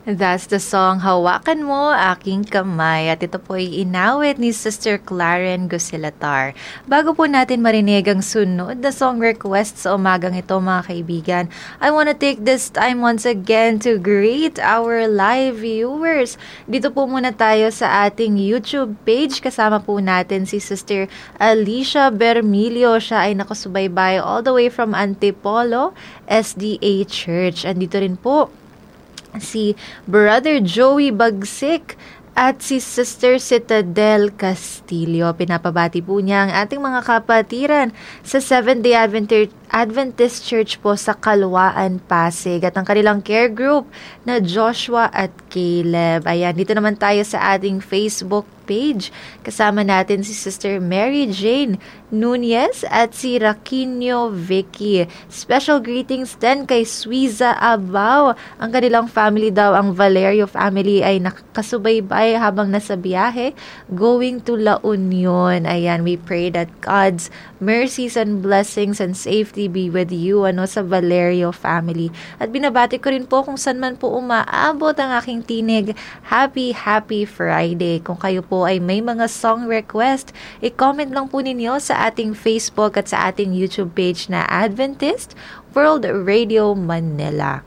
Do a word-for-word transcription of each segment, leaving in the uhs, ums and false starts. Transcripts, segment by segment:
That's the song Hawakan Mo, Aking Kamay. At ito po ay inawit ni Sister Claren Gusilatar. Bago po natin marinig ang sunod na song request sa umagang ito mga kaibigan, I want to take this time once again to greet our live viewers. Dito po muna tayo sa ating YouTube page. Kasama po natin si Sister Alicia Bermilio. Siya ay nakasubaybay all the way from Antipolo S D A Church. Andito rin po si Brother Joey Bagsik at si Sister Citadel Castillo. Pinapabati po niya ang ating mga kapatiran sa Seventh-day Adventist Adventist Church po sa Kalwaan, Pasig at ang kanilang care group na Joshua at Caleb. Ayan, dito naman tayo sa ating Facebook page. Kasama natin si Sister Mary Jane Nunez at si Raquinio Vicky. Special greetings din kay Suiza Abao. Ang kanilang family daw, ang Valerio family, ay nakasubaybay habang nasa biyahe going to La Union. Ayan, we pray that God's mercies and blessings and safety be with you, ano, sa Valerio family. At binabati ko rin po kung saan man po umaabot ang aking tinig. Happy, happy Friday. Kung kayo po ay may mga song request, i-comment lang po ninyo sa ating Facebook at sa ating YouTube page na Adventist World Radio Manila.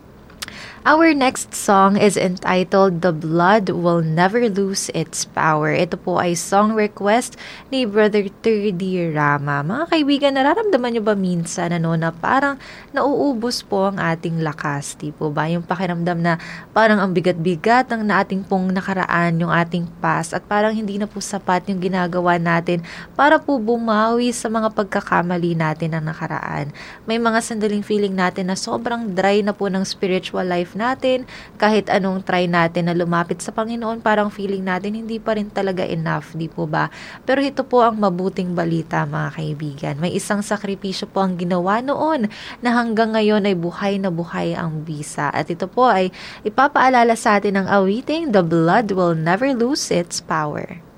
Our next song is entitled The Blood Will Never Lose Its Power. Ito po ay song request ni Brother Terdy Rama. Mga kaibigan, nararamdaman nyo ba minsan ano, na parang nauubos po ang ating lakas? Di po ba? Yung pakiramdam na parang ang bigat-bigat ng ating pong nakaraan, yung ating past, at parang hindi na po sapat yung ginagawa natin para po bumawi sa mga pagkakamali natin ng nakaraan. May mga sandaling feeling natin na sobrang dry na po ng spiritual life natin, kahit anong try natin na lumapit sa Panginoon, parang feeling natin hindi pa rin talaga enough, di po ba? Pero ito po ang mabuting balita mga kaibigan. May isang sakripisyo po ang ginawa noon na hanggang ngayon ay buhay na buhay ang bisa. At ito po ay ipapaalala sa atin ng awiting The Blood Will Never Lose Its Power.